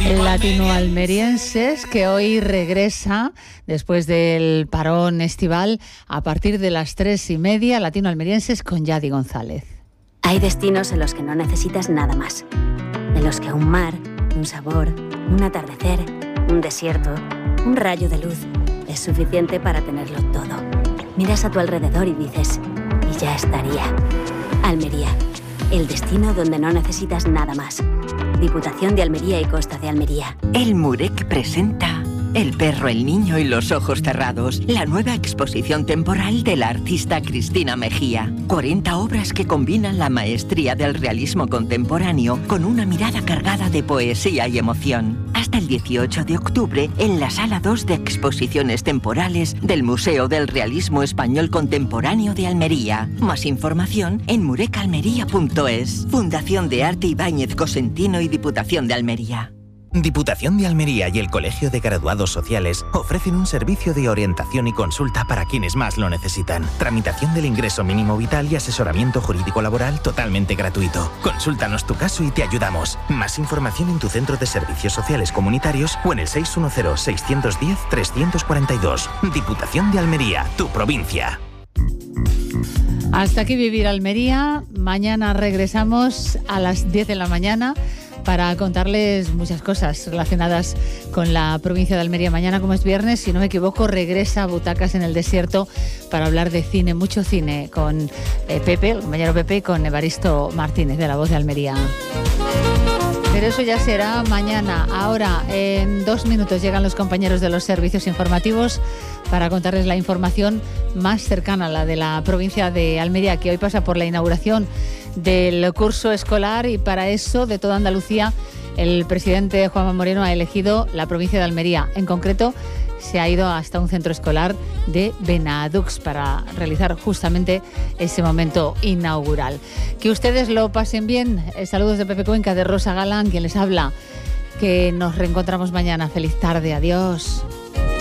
Latinoalmerienses, que hoy regresa después del parón estival a partir de las 3:30, Latinoalmerienses con Yadi González. Hay destinos en los que no necesitas nada más, en los que un mar, un sabor, un atardecer, un desierto, un rayo de luz es suficiente para tenerlo todo. Miras a tu alrededor y dices, y ya estaría. Almería, el destino donde no necesitas nada más. Diputación de Almería y Costa de Almería. El Murec presenta El perro, el niño y los ojos cerrados, la nueva exposición temporal de la artista Cristina Mejía. 40 obras que combinan la maestría del realismo contemporáneo con una mirada cargada de poesía y emoción. Hasta el 18 de octubre en la Sala 2 de Exposiciones Temporales del Museo del Realismo Español Contemporáneo de Almería. Más información en murecalmería.es. Fundación de Arte Ibáñez Cosentino y Diputación de Almería. Diputación de Almería y el Colegio de Graduados Sociales ofrecen un servicio de orientación y consulta para quienes más lo necesitan. Tramitación del ingreso mínimo vital y asesoramiento jurídico laboral totalmente gratuito. Consúltanos tu caso y te ayudamos. Más información en tu centro de servicios sociales comunitarios o en el 610-610-342. Diputación de Almería, tu provincia. Hasta aquí Vivir Almería. Mañana regresamos a las 10 de la mañana para contarles muchas cosas relacionadas con la provincia de Almería. Mañana, como es viernes, si no me equivoco, regresa Butacas en el Desierto para hablar de cine, mucho cine, con Pepe, el compañero Pepe, y con Evaristo Martínez, de La Voz de Almería. Pero eso ya será mañana. Ahora, en 2 minutos, llegan los compañeros de los servicios informativos para contarles la información más cercana a la de la provincia de Almería, que hoy pasa por la inauguración del curso escolar, y para eso, de toda Andalucía, el presidente Juanma Moreno ha elegido la provincia de Almería. En concreto, se ha ido hasta un centro escolar de Benadux para realizar justamente ese momento inaugural. Que ustedes lo pasen bien. Saludos de Pepe Cuenca, de Rosa Galán, quien les habla. Que nos reencontramos mañana. Feliz tarde. Adiós.